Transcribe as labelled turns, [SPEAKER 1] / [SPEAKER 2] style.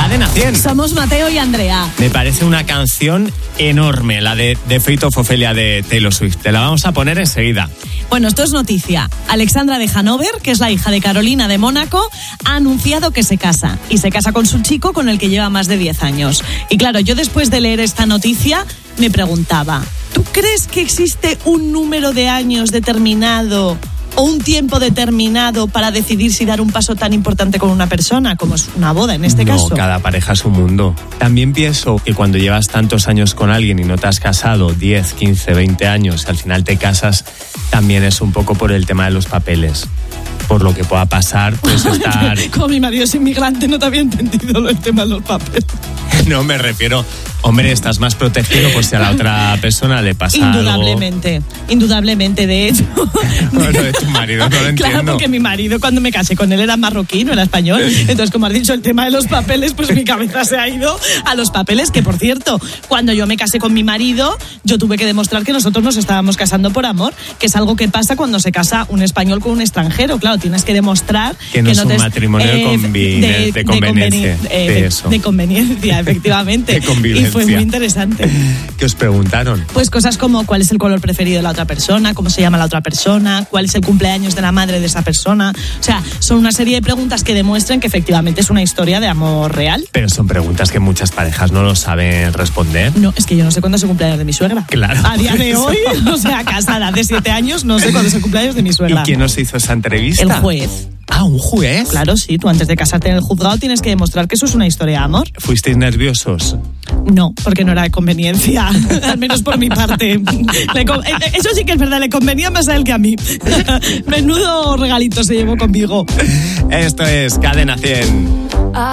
[SPEAKER 1] Cadena 100.
[SPEAKER 2] Somos Mateo y Andrea.
[SPEAKER 1] Me parece una canción enorme, la de The Fate of Ophelia de Taylor Swift. Te la vamos a poner enseguida.
[SPEAKER 2] Bueno, esto es noticia. Alexandra de Hanover, que es la hija de Carolina de Mónaco, ha anunciado que se casa. Y se casa con su chico con el que lleva más de 10 años. Y claro, yo después de leer esta noticia me preguntaba, ¿tú crees que existe un número de años determinado o un tiempo determinado para decidir si dar un paso tan importante con una persona, como es una boda en este caso?
[SPEAKER 1] No, cada pareja es un mundo. También pienso que cuando llevas tantos años con alguien y no te has casado, 10, 15, 20 años, al final te casas, también es un poco por el tema de los papeles. Por lo que pueda pasar, pues estar...
[SPEAKER 2] Como mi marido es inmigrante, no te había entendido el tema de los papeles.
[SPEAKER 1] No, me refiero, hombre, estás más protegido por si a la otra persona le pasa
[SPEAKER 2] indudablemente,
[SPEAKER 1] algo.
[SPEAKER 2] Indudablemente, de hecho.
[SPEAKER 1] Bueno, de tu marido, no lo entiendo.
[SPEAKER 2] Claro, porque mi marido, cuando me casé con él, era marroquí, no era español. Entonces, como has dicho, el tema de los papeles, pues mi cabeza se ha ido a los papeles, que por cierto, cuando yo me casé con mi marido, yo tuve que demostrar que nosotros nos estábamos casando por amor, que es algo que pasa cuando se casa un español con un extranjero. Claro, tienes que demostrar
[SPEAKER 1] que no es un matrimonio de conveniencia.
[SPEAKER 2] De conveniencia, efectivamente.
[SPEAKER 1] De convivencia.
[SPEAKER 2] Y fue muy interesante.
[SPEAKER 1] ¿Qué os preguntaron?
[SPEAKER 2] Pues cosas como cuál es el color preferido de la otra persona, cómo se llama la otra persona, cuál es el cumpleaños de la madre de esa persona. O sea, son una serie de preguntas que demuestran que efectivamente es una historia de amor real.
[SPEAKER 1] Pero son preguntas que muchas parejas no lo saben responder.
[SPEAKER 2] No, es que yo no sé cuándo es el cumpleaños de mi suegra.
[SPEAKER 1] Claro.
[SPEAKER 2] A día de hoy, o sea, casada de 7 años, no sé cuándo es el cumpleaños de mi suegra.
[SPEAKER 1] ¿Y quién nos hizo esa entrevista?
[SPEAKER 2] El juez.
[SPEAKER 1] Ah, ¿un juez?
[SPEAKER 2] Claro, sí, tú antes de casarte en el juzgado tienes que demostrar que eso es una historia de amor.
[SPEAKER 1] ¿Fuisteis nerviosos?
[SPEAKER 2] No, porque no era de conveniencia, al menos por mi parte. Eso sí que es verdad, le convenía más a él que a mí. Menudo regalito se llevó conmigo.
[SPEAKER 1] Esto es Cadena 100.